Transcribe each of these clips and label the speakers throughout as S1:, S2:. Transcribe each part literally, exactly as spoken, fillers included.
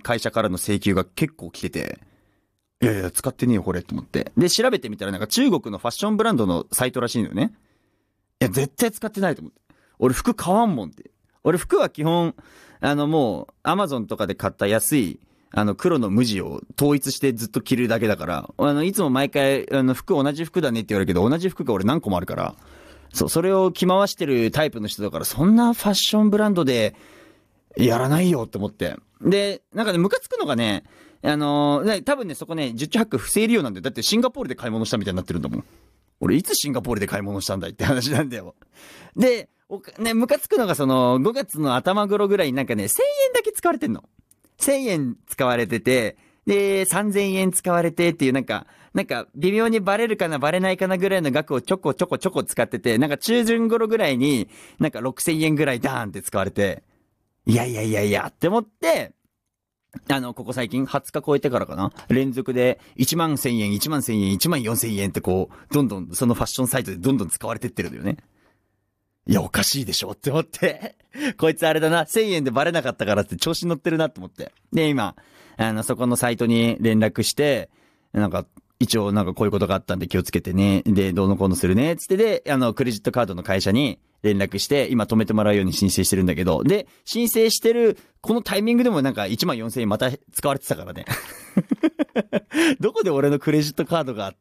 S1: 会社からの請求が結構来てて、いやいや、使ってねえよ、これ、と思って。で、調べてみたらなんか中国のファッションブランドのサイトらしいのよね。いや、絶対使ってないと思って。俺服買わんもんって。俺服は基本、あのもう、アマゾンとかで買った安い、あの黒の無地を統一してずっと着るだけだから、あの、いつも毎回、あの、服同じ服だねって言われるけど、同じ服が俺何個もあるから、そう、それを着回してるタイプの人だから、そんなファッションブランドで、やらないよって思って。で、なんかね、ムカつくのがね、あのー、多分ね、そこね、十中八九不正利用なんだよ。だってシンガポールで買い物したみたいになってるんだもん。俺いつシンガポールで買い物したんだいって話なんだよ。で、おね、ムカつくのがその、ごがつの頭頃ぐらいになんかね、せんえんだけ使われてんの。せんえん使われてて、で、さんぜんえん使われてっていうなんか、なんか、微妙にバレるかなバレないかなぐらいの額をちょこちょこちょこ使ってて、なんか中旬頃ぐらいに、なんかろくせんえんぐらいダーンって使われて、いやいやいやいやって思って、あの、ここ最近はつか超えてからかな連続でいちまんせんえん、いちまんせんえん、いちまんよんせんえんってこう、どんどんそのファッションサイトでどんどん使われてってるのよね。いや、おかしいでしょって思って。こいつあれだな、せんえんでバレなかったからって調子乗ってるなって思って。で、今、あの、そこのサイトに連絡して、なんか、一応なんかこういうことがあったんで気をつけてね。で、どうのこうのするね。つってで、あの、クレジットカードの会社に連絡して、今止めてもらうように申請してるんだけど、で、申請してる、このタイミングでもなんかいちまんよんせんえんまた使われてたからね。どこで俺のクレジットカードがあって、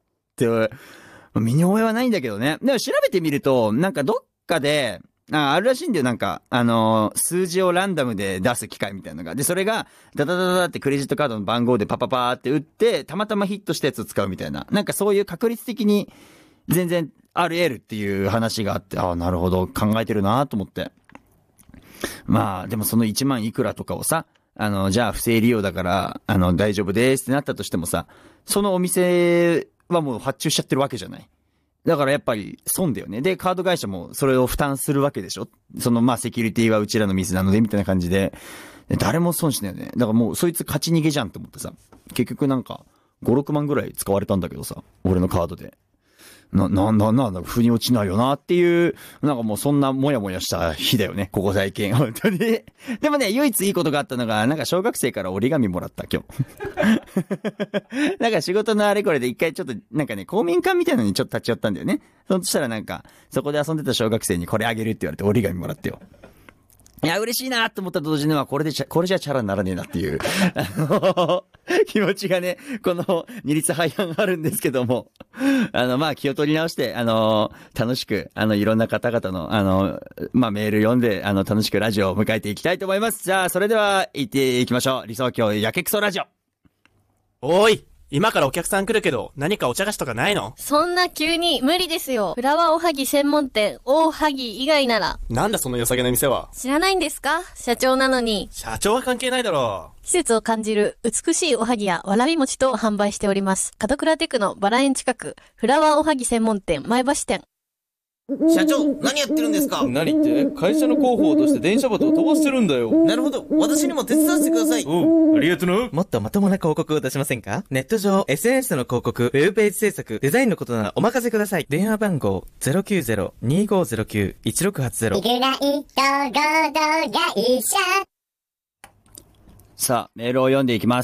S1: 身に覚えはないんだけどね。でも調べてみると、なんかどっかで、あ、あるらしいんだよ、なんか。あのー、数字をランダムで出す機械みたいなのが。で、それが、ダダダダダってクレジットカードの番号でパパパーって打って、たまたまヒットしたやつを使うみたいな。なんかそういう確率的に、全然あり得るっていう話があって、ああ、なるほど、考えてるなと思って。まあ、でもそのいちまんいくらとかをさ、あの、じゃあ不正利用だから、あの、大丈夫ですってなったとしてもさ、そのお店はもう発注しちゃってるわけじゃない。だからやっぱり損だよね。で、カード会社もそれを負担するわけでしょ。そのまあセキュリティはうちらのミスなのでみたいな感じで、誰も損しないよね。だからもうそいつ勝ち逃げじゃんって思ってさ、結局なんかご、ろくまんぐらい使われたんだけどさ、俺のカードで。な、な、な、な、な、腑に落ちないよなっていう、なんかもうそんなもやもやした日だよね、ここ最近、本当に。でもね、唯一いいことがあったのが、なんか小学生から折り紙もらった、今日。なんか仕事のあれこれで一回ちょっと、なんかね、公民館みたいなのにちょっと立ち寄ったんだよね。そしたらなんか、そこで遊んでた小学生にこれあげるって言われて折り紙もらってよ。いや、嬉しいなって思ったと同時には、これでちゃ、これじゃチャラにならねえなっていう、あの、気持ちがね、この二律背反あるんですけども、あの、まあ、気を取り直して、あの、楽しく、あの、いろんな方々の、あの、まあ、メール読んで、あの、楽しくラジオを迎えていきたいと思います。じゃあ、それでは、行っていきましょう。理想郷やけくそラジオ。
S2: おーい。今からお客さん来るけど、何かお茶菓子とかないの？
S3: そんな急に無理ですよ。フラワーおはぎ専門店、おはぎ以外なら。
S2: なんだその良さげな店は。
S3: 知らないんですか？社長なのに。
S2: 社長は関係ないだろう。
S3: 季節を感じる美しいおはぎやわらび餅と販売しております。門倉テクノバラ園近く、フラワーおはぎ専門店前橋店。
S4: 社長、何やってるんですか？
S5: 何って？会社の広報として電車バトを飛ばしてるんだよ。
S4: なるほど。私にも手伝わせてください。
S5: おう、ありがとな。
S6: もっとまともな広告を出しませんか？ネット上、エスエヌエス の広告、ウェブページ制作、デザインのことならお任せください。電話番号 ゼロきゅうゼロ にーごーゼロきゅう いちろくはちゼロ。
S7: イグライト合同会社。
S1: さあ、メールを読んでいきます。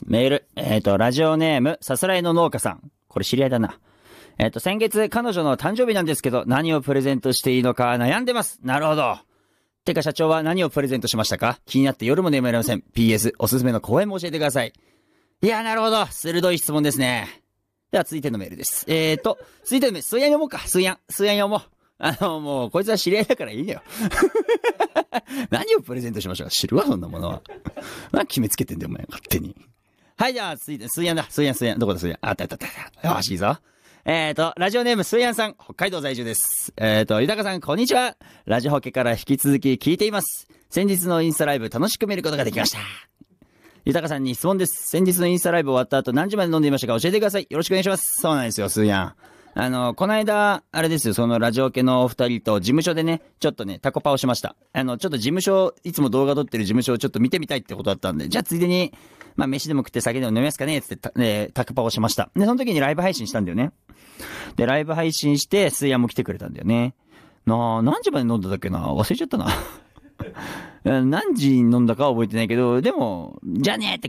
S1: メール。えっと、ラジオネーム、さすらいの農家さん。これ知り合いだな。えっと、先月、彼女の誕生日なんですけど、何をプレゼントしていいのか悩んでます。なるほど。てか、社長は何をプレゼントしましたか？気になって夜も眠れません。ピーエス、おすすめの公演も教えてください。いや、なるほど。鋭い質問ですね。では、続いてのメールです。えーと、続いてのメール、数やん読もうか。数やん、数やん読もう。あの、もう、こいつは知り合いだからいいのよ。何をプレゼントしましょうか？知るわ、そんなものは。何決めつけてんだよ、お前、勝手に。はい、じゃあ、続いて、数やんだ。数やん、数やん。どこだ、数やん。あったあったあった。よし、いいぞ。えーと、ラジオネーム、すいやんさん、北海道在住です。えーと、ゆたかさん、こんにちは。ラジホケから引き続き聞いています。先日のインスタライブ楽しく見ることができました。ゆたかさんに質問です。先日のインスタライブ終わった後何時まで飲んでいましたか？教えてください。よろしくお願いします。そうなんですよ、すいやん。あの、この間、あれですよ、そのラジオ系のお二人と事務所でね、ちょっとね、タコパをしました。あの、ちょっと事務所、いつも動画撮ってる事務所をちょっと見てみたいってことだったんで、じゃあついでに、まあ、飯でも食って酒でも飲みますかねつってた、ね、タコパをしました。で、その時にライブ配信したんだよね。で、ライブ配信して、スイヤンも来てくれたんだよね。なあ、何時まで飲んだだっけな？忘れちゃったな。何時に飲んだかは覚えてないけど、でも、じゃあねって